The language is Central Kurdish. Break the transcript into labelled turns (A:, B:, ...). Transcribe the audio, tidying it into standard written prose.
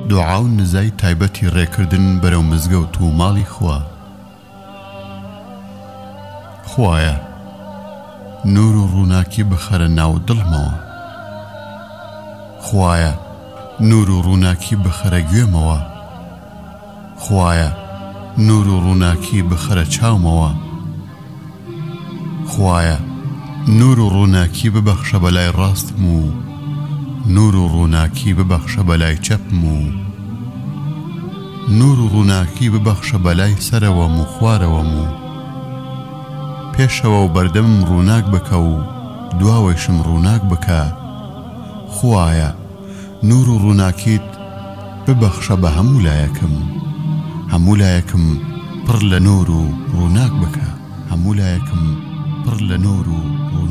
A: دوعا و نزای تایبەتی ڕێکردن بەرەو مزگەوت و ماڵی خوا. خوایە نور و ڕووناکی بخەرە ناو دڵمەوە. خوایە نور و ڕووناکی بخەرە گوێمەوە. خوایە نور و ڕووناکی بخەرە چاومەوە. خوایە نور و ڕووناکی ببەخشە بەلای ڕاستم و نور و ڕووناکی ببەخشە بەلای چەپم و نور و ڕووناکی ببەخشە بەلای سەرەوەم و خوارەوەم و پێشەوە و بەردەمم ڕووناک بکە و دواوەیشم ڕووناک بکە. خوایە نور و ڕووناکیت ببەخشە بە هەموو لایەکم، هەموو لایەکم پڕ لە نور و ڕووناک بکە، هەموو لایەکم پڕ لە نور و